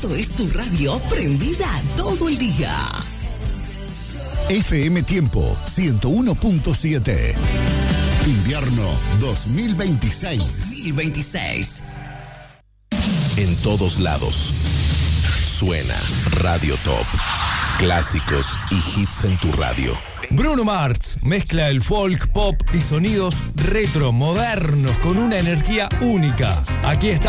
Esto es tu radio prendida todo el día. FM Tiempo 101.7. Invierno 2026. En todos lados. Suena Radio Top. Clásicos y hits en tu radio. Bruno Mars mezcla el folk, pop y sonidos retro, modernos, con una energía única. Aquí está